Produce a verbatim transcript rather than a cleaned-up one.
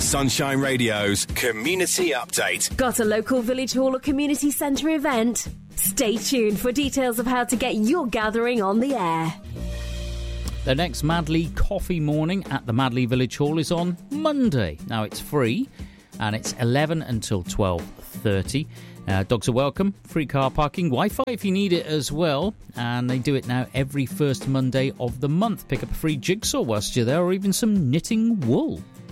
Sunshine Radio's Community Update. Got a local village hall or community centre event? Stay tuned for details of how to get your gathering on the air. The next Madley Coffee Morning at the Madley Village Hall is on Monday. Now, it's free and it's eleven until twelve thirty. Uh, dogs are welcome, free car parking, Wi-Fi if you need it as well, and they do it now every first Monday of the month. Pick up a free jigsaw whilst you're there, or even some knitting wool.